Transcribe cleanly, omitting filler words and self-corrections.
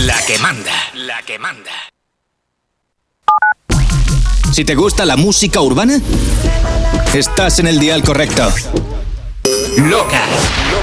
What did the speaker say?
La que manda. La que manda. Si te gusta la música urbana, estás en el dial correcto. Loca.